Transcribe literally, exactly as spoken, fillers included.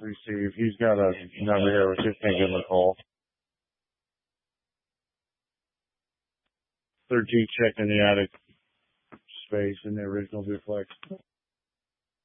receive. He's got a number here. We just can't give him a call. Third G checked in the attic space in the original duplex.